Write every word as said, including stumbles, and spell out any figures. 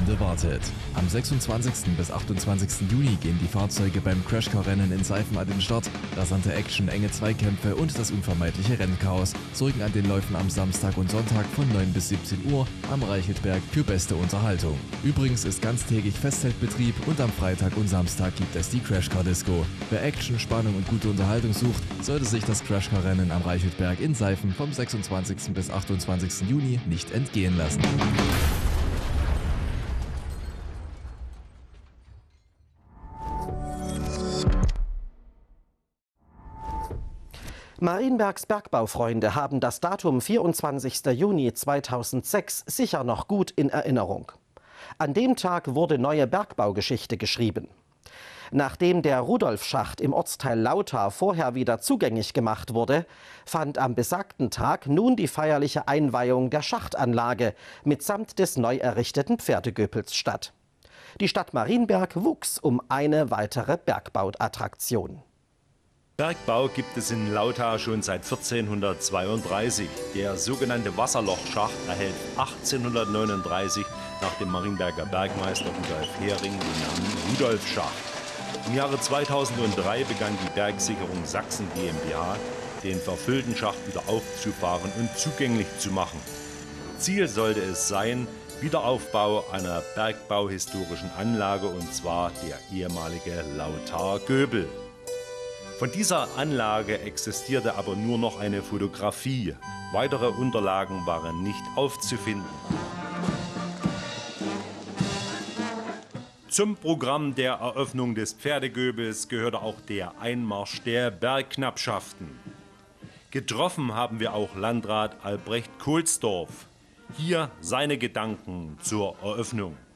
Legende wartet. Am sechsundzwanzigsten bis achtundzwanzigsten Juni gehen die Fahrzeuge beim Crashcar-Rennen in Seifen an den Start. Rasante Action, enge Zweikämpfe und das unvermeidliche Rennchaos sorgen an den Läufen am Samstag und Sonntag von neun bis siebzehn Uhr am Reicheltberg für beste Unterhaltung. Übrigens ist ganztägig Festzeltbetrieb und am Freitag und Samstag gibt es die Crashcar-Disco. Wer Action, Spannung und gute Unterhaltung sucht, sollte sich das Crashcar-Rennen am Reicheltberg in Seifen vom sechsundzwanzigsten bis achtundzwanzigsten Juni nicht entgehen lassen. Marienbergs Bergbaufreunde haben das Datum vierundzwanzigster Juni zweitausendsechs sicher noch gut in Erinnerung. An dem Tag wurde neue Bergbaugeschichte geschrieben. Nachdem der Rudolfschacht im Ortsteil Lauthar vorher wieder zugänglich gemacht wurde, fand am besagten Tag nun die feierliche Einweihung der Schachtanlage mitsamt des neu errichteten Pferdegöpels statt. Die Stadt Marienberg wuchs um eine weitere Bergbauattraktion. Bergbau gibt es in Lauthar schon seit vierzehnhundertzweiunddreißig. Der sogenannte Wasserlochschacht erhält achtzehnhundertneununddreißig nach dem Marienberger Bergmeister Rudolf Hering den Namen Rudolfschacht. Im Jahre zweitausenddrei begann die Bergsicherung Sachsen GmbH, den verfüllten Schacht wieder aufzufahren und zugänglich zu machen. Ziel sollte es sein, Wiederaufbau einer bergbauhistorischen Anlage, und zwar der ehemalige Lautharer Göbel. Von dieser Anlage existierte aber nur noch eine Fotografie. Weitere Unterlagen waren nicht aufzufinden. Zum Programm der Eröffnung des Pferdegöbels gehörte auch der Einmarsch der Bergknappschaften. Getroffen haben wir auch Landrat Albrecht Kohlsdorf. Hier seine Gedanken zur Eröffnung.